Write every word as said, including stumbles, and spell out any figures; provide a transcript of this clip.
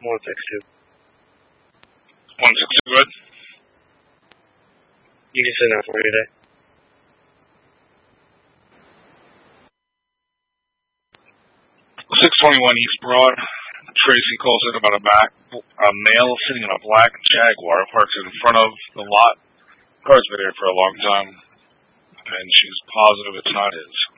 one six two. one six two, good? You can send that for you today. six twenty-one East Broad. Tracy calls in about a, back, a male sitting in a black Jaguar parked in front of the lot. Car's been here for a long time, and she's positive it's not his.